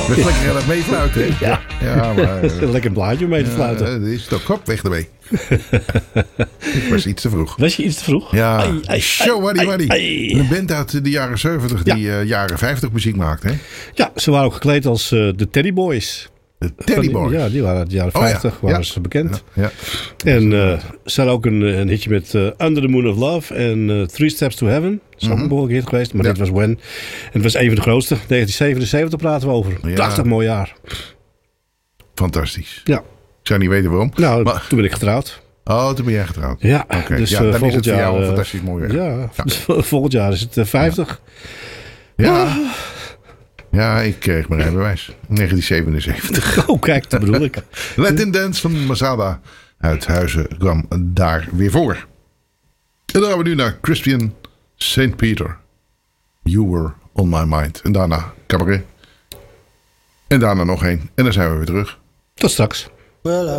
Dat is lekker heel erg meefluiten, hè? Ja. Ja, maar... Een lekker blaadje om mee te fluiten. Dat is toch kop, weg ermee. Ik was iets te vroeg. Was je iets te vroeg? Ja, show waddy. Een band uit de jaren 70 die jaren 50 muziek maakt, hè? Ja, ze waren ook gekleed als de Teddy Boys. De Teddy Boys. Ja, die waren uit de jaren 50, waren ze bekend. Ja. En ze hadden ook een hitje met Under the Moon of Love en Three Steps to Heaven. Dat is ook een behoorlijk hit geweest, maar dit was When. En het was een van de grootste. 1977 praten we over. Ja. Prachtig mooi jaar. Fantastisch. Ja. Ik zou niet weten waarom. Nou, Maar- toen ben ik getrouwd. Oh, toen ben jij getrouwd. Ja, Oké. dus Ja, dan is volgend het voor jou jaar... een fantastisch mooi jaar. Ja, dus volgend jaar is het 50. Ja. Ja, ik kreeg mijn rijbewijs. 1977. Oh, kijk, dat bedoel ik. Latin Dance van Masada uit Huizen kwam daar weer voor. En dan gaan we nu naar Christian St. Peter. You Were On My Mind. En daarna Cabaret. En daarna nog één. En dan zijn we weer terug. Tot straks.